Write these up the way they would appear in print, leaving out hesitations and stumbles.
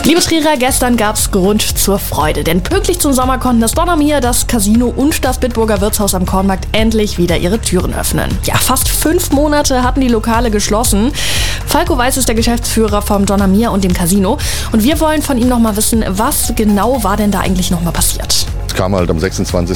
Liebe Trierer, gestern gab's Grund zur Freude, denn pünktlich zum Sommer konnten das Donnermeer, das Casino und das Bitburger Wirtshaus am Kornmarkt endlich wieder ihre Türen öffnen. Ja, fast 5 Monate hatten die Lokale geschlossen. Falco Weiß ist der Geschäftsführer vom Donnermeer und dem Casino und wir wollen von ihm nochmal wissen, was genau war denn da eigentlich nochmal passiert? Es kam halt am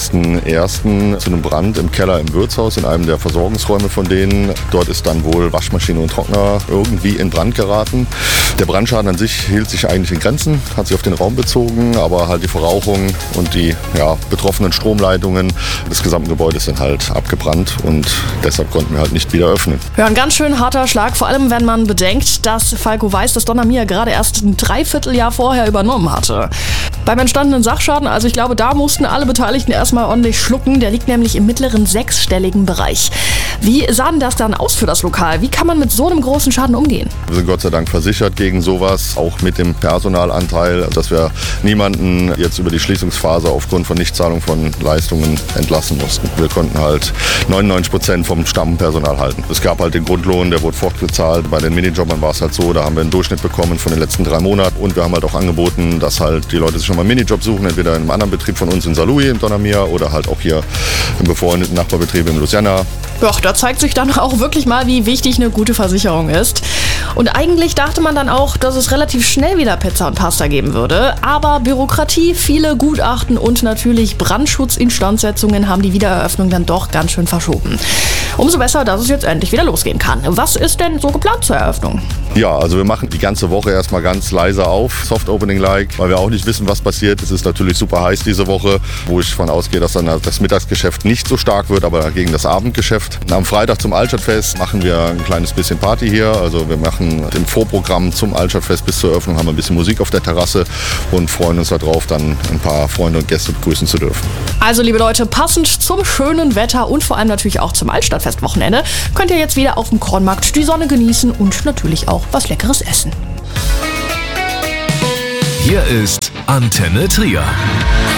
26.01. zu einem Brand im Keller im Wirtshaus, in einem der Versorgungsräume von denen. Dort ist dann wohl Waschmaschine und Trockner irgendwie in Brand geraten. Der Brandschaden an sich hielt sich eigentlich in Grenzen, hat sich auf den Raum bezogen, aber halt die Verrauchung und die betroffenen Stromleitungen des gesamten Gebäudes sind halt abgebrannt und deshalb konnten wir halt nicht wieder öffnen. Ja, ein ganz schön harter Schlag, vor allem wenn man bedenkt, dass Falco Weiß das Donnermeer gerade erst ein Dreivierteljahr vorher übernommen hatte. Beim entstandenen Sachschaden, also ich glaube, da mussten alle Beteiligten erstmal ordentlich schlucken, der liegt nämlich im mittleren 6-stelligen Bereich. Wie sah denn das dann aus für das Lokal? Wie kann man mit so einem großen Schaden umgehen? Wir sind Gott sei Dank versichert gegen sowas, auch mit dem Personalanteil, dass wir niemanden jetzt über die Schließungsphase aufgrund von Nichtzahlung von Leistungen entlassen mussten. Wir konnten halt 99% vom Stammpersonal halten. Es gab halt den Grundlohn, der wurde fortgezahlt. Bei den Minijobbern war es halt so, da haben wir einen Durchschnitt bekommen von den letzten 3 Monaten und wir haben halt auch angeboten, dass halt die Leute sich schon mal einen Minijob suchen, entweder in einem anderen Betrieb von uns in Saarlouis im Donnermeer oder halt auch hier im befreundeten Nachbarbetrieb in Luciana. Ja, da zeigt sich dann auch wirklich mal, wie wichtig eine gute Versicherung ist. Und eigentlich dachte man dann auch, dass es relativ schnell wieder Pizza und Pasta geben würde. Aber Bürokratie, viele Gutachten und natürlich Brandschutzinstandsetzungen haben die Wiedereröffnung dann doch ganz schön verschoben. Umso besser, dass es jetzt endlich wieder losgehen kann. Was ist denn so geplant zur Eröffnung? Ja, also wir machen die ganze Woche erstmal ganz leise auf, Soft Opening like, weil wir auch nicht wissen, was passiert. Es ist natürlich super heiß diese Woche, wo ich von ausgehe, dass dann das Mittagsgeschäft nicht so stark wird, aber dagegen das Abendgeschäft. Am Freitag zum Altstadtfest machen wir ein kleines bisschen Party hier. Also wir machen im Vorprogramm zum Altstadtfest bis zur Eröffnung haben wir ein bisschen Musik auf der Terrasse und freuen uns darauf, dann ein paar Freunde und Gäste begrüßen zu dürfen. Also liebe Leute, passend zum schönen Wetter und vor allem natürlich auch zum Altstadtfest-Wochenende könnt ihr jetzt wieder auf dem Kornmarkt die Sonne genießen und natürlich auch was Leckeres essen. Hier ist Antenne Trier.